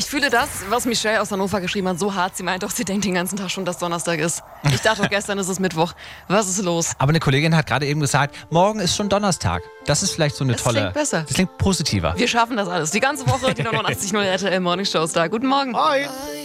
Ich fühle das, was Michelle aus Hannover geschrieben hat, so hart. Sie meint doch, sie denkt den ganzen Tag schon, dass Donnerstag ist. Ich dachte doch, gestern ist es Mittwoch. Was ist los? Aber eine Kollegin hat gerade eben gesagt, morgen ist schon Donnerstag. Das ist vielleicht so eine tolle... Das klingt besser. Das klingt positiver. Wir schaffen das alles. Die ganze Woche, die 89.0 RTL Morning Show ist da. Guten Morgen. Moin.